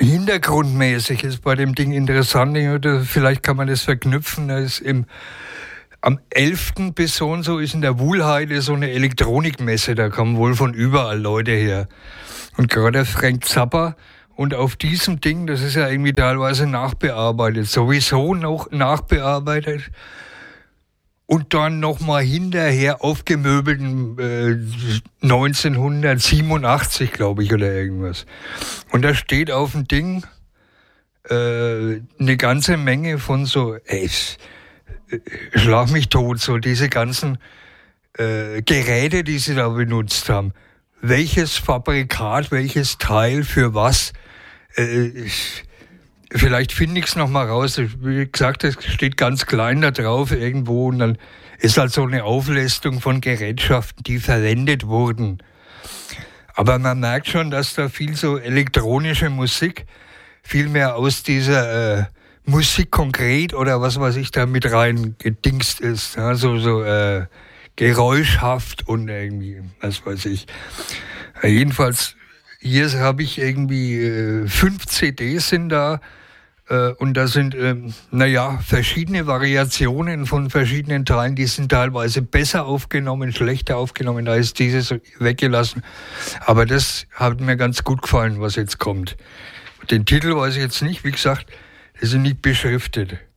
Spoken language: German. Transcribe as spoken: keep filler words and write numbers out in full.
hintergrundmäßig ist bei dem Ding interessant, oder vielleicht kann man das verknüpfen, da ist im Am elften bis so und so ist in der Wuhlheide so eine Elektronikmesse, da kommen wohl von überall Leute her. Und gerade der Frank Zappa, und auf diesem Ding, das ist ja irgendwie teilweise nachbearbeitet, sowieso noch nachbearbeitet und dann nochmal hinterher aufgemöbelten äh, neunzehnhundertsiebenundachtzig, glaube ich, oder irgendwas. Und da steht auf dem Ding äh, eine ganze Menge von so, ey, schlag mich tot, so diese ganzen äh, Geräte, die sie da benutzt haben. Welches Fabrikat, welches Teil für was? Äh, ich, vielleicht finde ich es nochmal raus. Wie gesagt, es steht ganz klein da drauf irgendwo und dann ist halt so eine Auflistung von Gerätschaften, die verwendet wurden. Aber man merkt schon, dass da viel so elektronische Musik, viel mehr aus dieser äh, Musik konkret oder was weiß ich da mit rein gedingst ist. Also so äh, geräuschhaft und irgendwie, was weiß ich. Äh, jedenfalls, hier habe ich irgendwie äh, fünf C Ds sind da äh, und da sind, äh, naja, verschiedene Variationen von verschiedenen Teilen, die sind teilweise besser aufgenommen, schlechter aufgenommen, da ist dieses weggelassen. Aber das hat mir ganz gut gefallen, was jetzt kommt. Den Titel weiß ich jetzt nicht, wie gesagt, die sind nicht beschriftet.